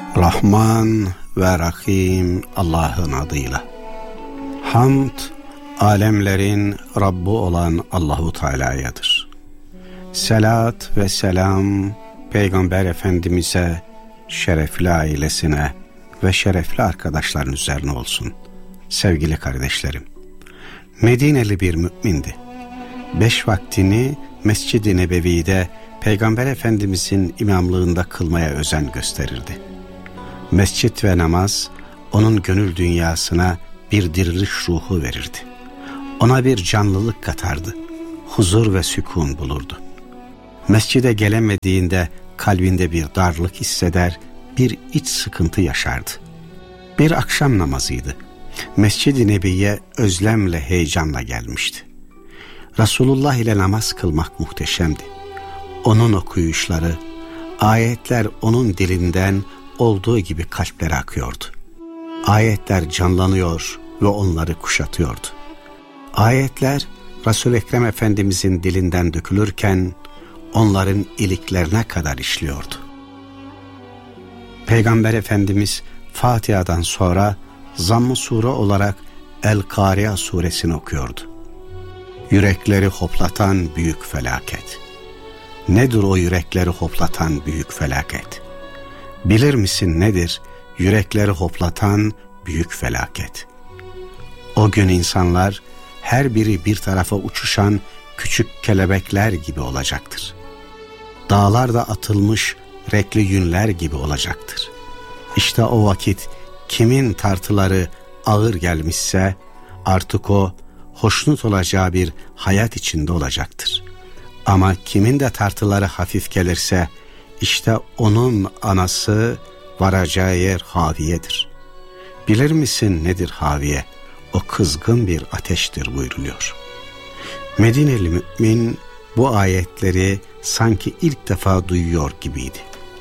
Rahman ve Rahim Allah'ın adıyla. Hamd, alemlerin Rabbi olan Allahu Teala'yadır. Selat ve selam Peygamber Efendimiz'e, şerefli ailesine ve şerefli arkadaşların üzerine olsun. Sevgili kardeşlerim, Medineli bir mümindi. 5 vaktini Mescid-i Nebevi'de Peygamber Efendimiz'in imamlığında kılmaya özen gösterirdi. Mescit ve namaz onun gönül dünyasına bir diriliş ruhu verirdi. Ona bir canlılık katardı. Huzur ve sükun bulurdu. Mescide gelemediğinde kalbinde bir darlık hisseder, bir iç sıkıntı yaşardı. Bir akşam namazıydı. Mescid-i Nebi'ye özlemle, heyecanla gelmişti. Resulullah ile namaz kılmak muhteşemdi. Onun okuyuşları, ayetler onun dilinden olduğu gibi kalplere akıyordu. Ayetler canlanıyor ve onları kuşatıyordu. Ayetler Resul-i Ekrem Efendimizin dilinden dökülürken onların iliklerine kadar işliyordu. Peygamber Efendimiz Fatiha'dan sonra zamm-ı sure olarak El-Kari'a suresini okuyordu. Yürekleri hoplatan büyük felaket. Nedir o yürekleri hoplatan büyük felaket? Bilir misin nedir yürekleri hoplatan büyük felaket? O gün insanlar her biri bir tarafa uçuşan küçük kelebekler gibi olacaktır. Dağlar da atılmış renkli yünler gibi olacaktır. İşte o vakit kimin tartıları ağır gelmişse artık o hoşnut olacağı bir hayat içinde olacaktır. Ama kimin de tartıları hafif gelirse işte onun anası varacağı yer haviyedir. Bilir misin nedir haviye? O kızgın bir ateştir buyruluyor. Medineli mümin bu ayetleri sanki ilk defa duyuyor gibiydi.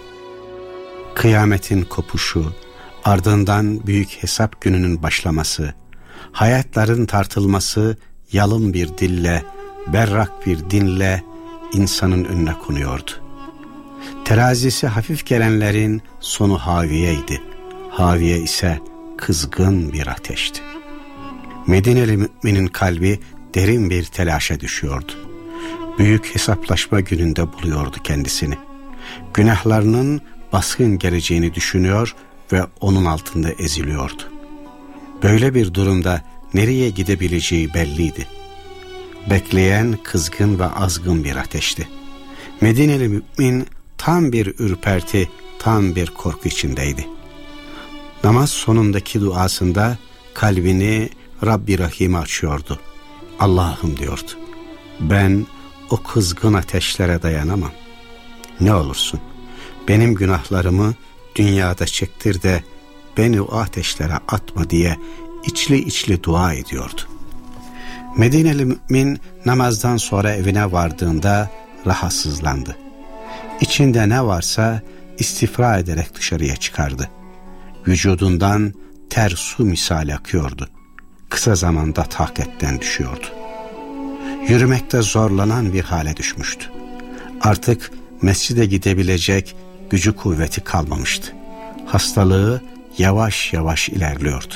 Kıyametin kopuşu, ardından büyük hesap gününün başlaması, hayatların tartılması yalın bir dille, berrak bir dinle insanın önüne konuyordu. Terazisi hafif gelenlerin sonu haviyeydi. Haviye ise kızgın bir ateşti. Medineli müminin kalbi derin bir telaşa düşüyordu. Büyük hesaplaşma gününde buluyordu kendisini. Günahlarının baskın geleceğini düşünüyor ve onun altında eziliyordu. Böyle bir durumda nereye gidebileceği belliydi. Bekleyen kızgın ve azgın bir ateşti. Medineli mümin tam bir ürperti, tam bir korku içindeydi. Namaz sonundaki duasında kalbini Rabbi Rahim'e açıyordu. Allah'ım diyordu, ben o kızgın ateşlere dayanamam. Ne olursun benim günahlarımı dünyada çektir de beni o ateşlere atma diye içli içli dua ediyordu. Medineli mümin namazdan sonra evine vardığında rahatsızlandı. İçinde ne varsa istifra ederek dışarıya çıkardı. Vücudundan ter su misali akıyordu. Kısa zamanda takatten düşüyordu. Yürümekte zorlanan bir hale düşmüştü. Artık mescide gidebilecek gücü kuvveti kalmamıştı. Hastalığı yavaş yavaş ilerliyordu.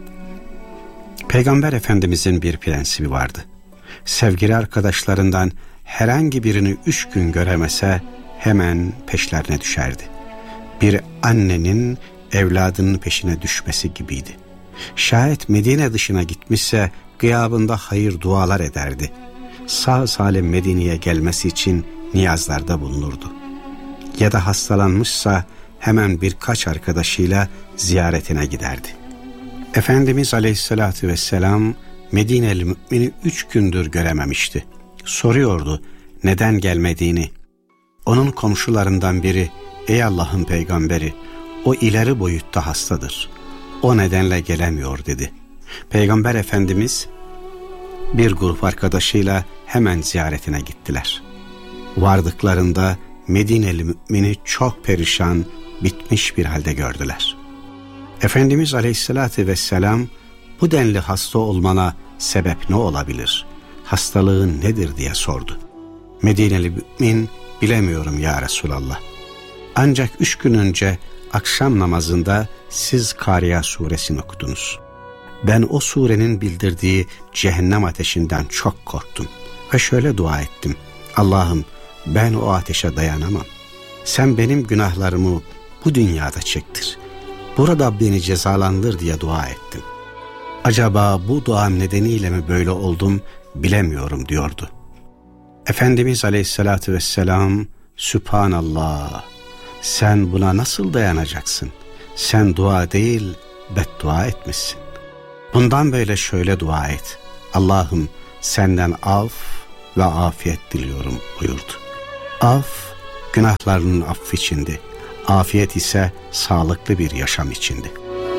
Peygamber Efendimizin bir prensibi vardı. Sevgili arkadaşlarından herhangi birini 3 gün göremese hemen peşlerine düşerdi. Bir annenin evladının peşine düşmesi gibiydi. Şayet Medine dışına gitmişse gıyabında hayır dualar ederdi. Sağ salim Medine'ye gelmesi için niyazlarda bulunurdu. Ya da hastalanmışsa hemen birkaç arkadaşıyla ziyaretine giderdi. Efendimiz Aleyhisselatü Vesselam Medineli mümini 3 gündür görememişti. Soruyordu neden gelmediğini. Onun komşularından biri, ey Allah'ın peygamberi, o ileri boyutta hastadır. O nedenle gelemiyor dedi. Peygamber Efendimiz bir grup arkadaşıyla hemen ziyaretine gittiler. Vardıklarında Medineli mümini çok perişan, bitmiş bir halde gördüler. Efendimiz Aleyhisselatü Vesselam bu denli hasta olmana sebep ne olabilir? Hastalığın nedir diye sordu. Medineli mümin bilemiyorum ya Resulallah. Ancak 3 gün önce akşam namazında siz Kariya suresini okudunuz. Ben o surenin bildirdiği cehennem ateşinden çok korktum ve şöyle dua ettim. Allah'ım, ben o ateşe dayanamam. Sen benim günahlarımı bu dünyada çektir. Burada beni cezalandır diye dua ettim. Acaba bu duam nedeniyle mi böyle oldum bilemiyorum diyordu. Efendimiz Aleyhisselatü Vesselam, Sübhanallah, sen buna nasıl dayanacaksın? Sen dua değil, beddua etmişsin. Bundan böyle şöyle dua et. Allah'ım, senden af ve afiyet diliyorum buyurdu. Af, günahlarının affı içindi. Afiyet ise sağlıklı bir yaşam içindi.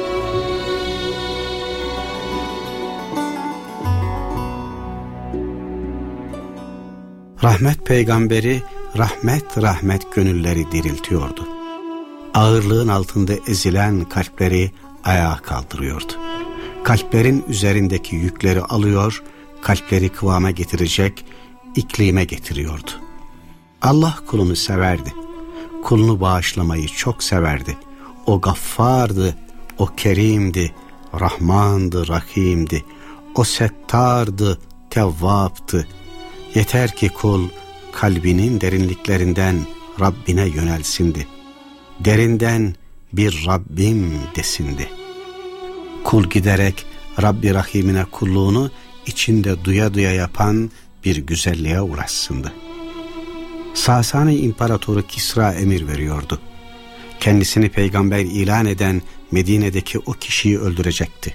Rahmet peygamberi rahmet gönülleri diriltiyordu. Ağırlığın altında ezilen kalpleri ayağa kaldırıyordu. Kalplerin üzerindeki yükleri alıyor, kalpleri kıvama getirecek, iklime getiriyordu. Allah kulunu severdi. Kulunu bağışlamayı çok severdi. O Gaffar'dı, o Kerim'di, Rahman'dı, Rahim'di. O Settar'dı, Tevvap'tı. Yeter ki kul kalbinin derinliklerinden Rabbine yönelsindi. Derinden bir Rabbim desindi. Kul giderek Rabbi Rahim'ine kulluğunu içinde duya duya yapan bir güzelliğe ulaşsındı. Sasani İmparatoru Kisra emir veriyordu. Kendisini peygamber ilan eden Medine'deki o kişiyi öldürecekti.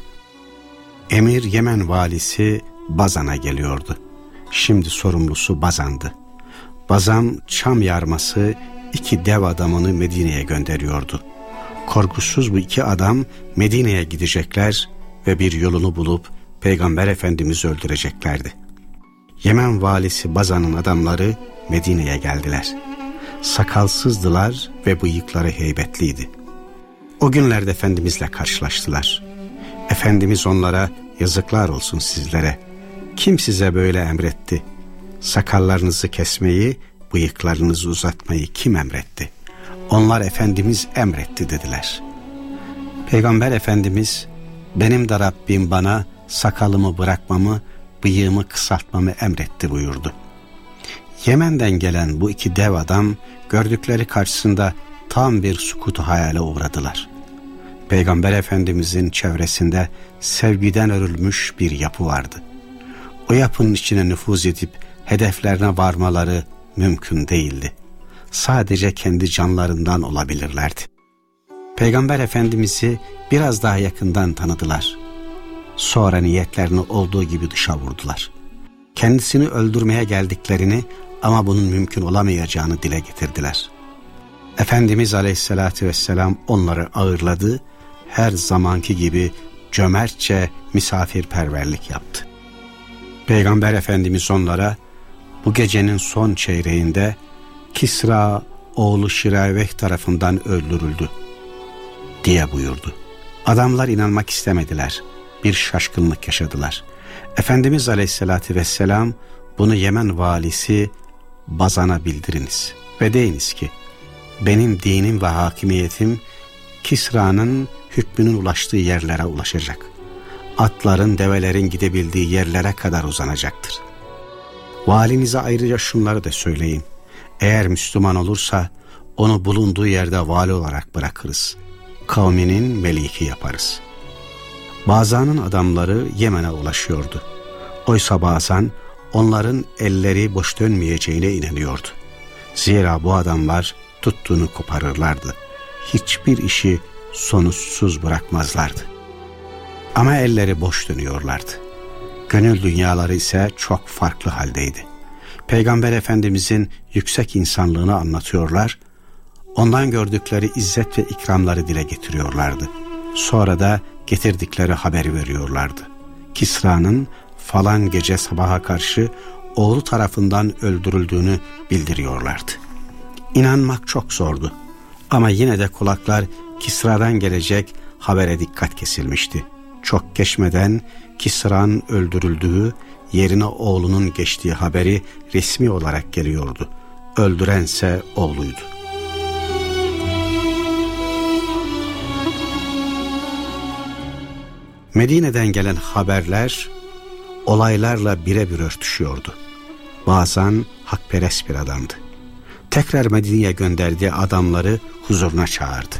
Emir Yemen valisi Bazan'a geliyordu. Şimdi sorumlusu Bazan'dı. Bazan çam yarması 2 dev adamını Medine'ye gönderiyordu. Korkusuz bu 2 adam Medine'ye gidecekler ve bir yolunu bulup Peygamber Efendimiz'i öldüreceklerdi. Yemen valisi Bazan'ın adamları Medine'ye geldiler. Sakalsızdılar ve bıyıkları heybetliydi. O günlerde Efendimizle karşılaştılar. Efendimiz onlara, yazıklar olsun sizlere. Kim size böyle emretti? Sakallarınızı kesmeyi, bıyıklarınızı uzatmayı kim emretti? Onlar Efendimiz emretti dediler. Peygamber Efendimiz, benim de Rabbim bana sakalımı bırakmamı, bıyığımı kısaltmamı emretti buyurdu. Yemen'den gelen bu 2 dev adam gördükleri karşısında tam bir sukutu hayale uğradılar. Peygamber Efendimizin çevresinde sevgiden örülmüş bir yapı vardı. O yapının içine nüfuz edip hedeflerine varmaları mümkün değildi. Sadece kendi canlarından olabilirlerdi. Peygamber Efendimiz'i biraz daha yakından tanıdılar. Sonra niyetlerini olduğu gibi dışa vurdular. Kendisini öldürmeye geldiklerini ama bunun mümkün olamayacağını dile getirdiler. Efendimiz Aleyhisselatü Vesselam onları ağırladı, her zamanki gibi cömertçe misafirperverlik yaptı. Peygamber Efendimiz onlara, bu gecenin son çeyreğinde Kisra oğlu Şirayveh tarafından öldürüldü diye buyurdu. Adamlar inanmak istemediler, bir şaşkınlık yaşadılar. Efendimiz Aleyhisselatü Vesselam, bunu Yemen valisi Bazan'a bildiriniz ve deyiniz ki, benim dinim ve hakimiyetim Kisra'nın hükmünün ulaştığı yerlere ulaşacak. Atların, develerin gidebildiği yerlere kadar uzanacaktır. Valinize ayrıca şunları da söyleyin. Eğer Müslüman olursa onu bulunduğu yerde vali olarak bırakırız. Kavminin meliki yaparız. Bazan'ın adamları Yemen'e ulaşıyordu. Oysa Bazan onların elleri boş dönmeyeceğine inanıyordu. Zira bu adamlar tuttuğunu koparırlardı. Hiçbir işi sonuçsuz bırakmazlardı. Ama elleri boş dönüyorlardı. Gönül dünyaları ise çok farklı haldeydi. Peygamber Efendimizin yüksek insanlığını anlatıyorlar, ondan gördükleri izzet ve ikramları dile getiriyorlardı. Sonra da getirdikleri haberi veriyorlardı. Kisra'nın falan gece sabaha karşı oğlu tarafından öldürüldüğünü bildiriyorlardı. İnanmak çok zordu. Ama yine de kulaklar Kisra'dan gelecek habere dikkat kesilmişti. Çok geçmeden Kisra'nın öldürüldüğü, yerine oğlunun geçtiği haberi resmi olarak geliyordu. Öldürense oğluydu. Medine'den gelen haberler olaylarla birebir örtüşüyordu. Bazen hakperest bir adamdı. Tekrar Medine'ye gönderdiği adamları huzuruna çağırdı.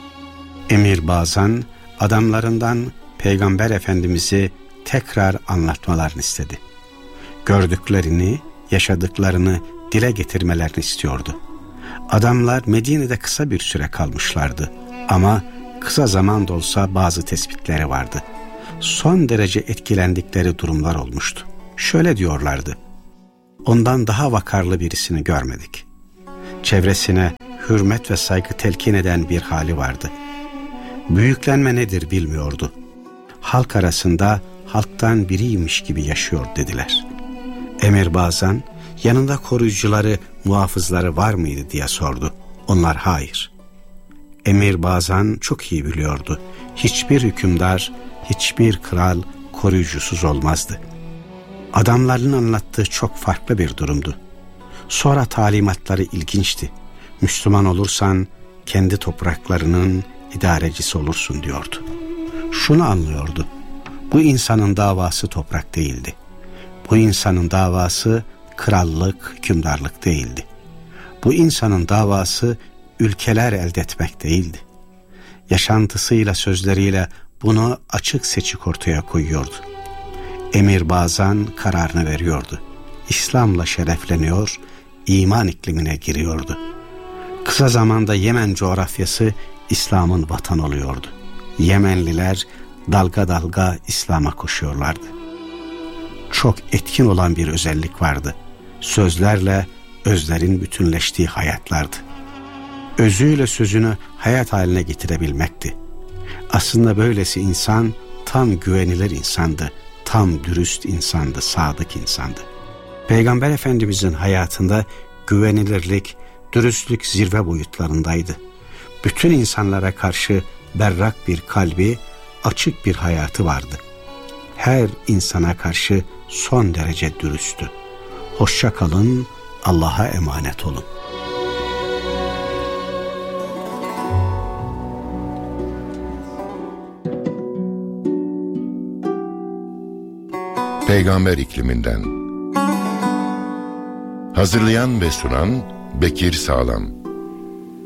Emir bazen adamlarından Peygamber Efendimiz'i tekrar anlatmalarını istedi. Gördüklerini, yaşadıklarını dile getirmelerini istiyordu. Adamlar Medine'de kısa bir süre kalmışlardı ama kısa zamanda olsa bazı tespitleri vardı. Son derece etkilendikleri durumlar olmuştu. Şöyle diyorlardı: ondan daha vakarlı birisini görmedik. Çevresine hürmet ve saygı telkin eden bir hali vardı. Büyüklenme nedir bilmiyordu. Halk arasında halktan biriymiş gibi yaşıyor dediler. Emir bazen yanında koruyucuları, muhafızları var mıydı diye sordu. Onlar hayır. Emir bazen çok iyi biliyordu. Hiçbir hükümdar, hiçbir kral koruyucusuz olmazdı. Adamların anlattığı çok farklı bir durumdu. Sonra talimatları ilginçti. Müslüman olursan kendi topraklarının idarecisi olursun diyordu. Şunu anlıyordu: bu insanın davası toprak değildi. Bu insanın davası krallık, hükümdarlık değildi. Bu insanın davası ülkeler elde etmek değildi. Yaşantısıyla, sözleriyle bunu açık seçik ortaya koyuyordu. Emir bazen kararını veriyordu. İslam'la şerefleniyor, iman iklimine giriyordu. Kısa zamanda Yemen coğrafyası İslam'ın vatanı oluyordu. Yemenliler dalga dalga İslam'a koşuyorlardı. Çok etkin olan bir özellik vardı. Sözlerle özlerin bütünleştiği hayatlardı. Özüyle sözünü hayat haline getirebilmekti. Aslında böylesi insan tam güvenilir insandı, tam dürüst insandı, sadık insandı. Peygamber Efendimizin hayatında güvenilirlik, dürüstlük zirve boyutlarındaydı. Bütün insanlara karşı berrak bir kalbi, açık bir hayatı vardı. Her insana karşı son derece dürüsttü. Hoşça kalın, Allah'a emanet olun. Peygamber ikliminden. Hazırlayan ve sunan Bekir Sağlam.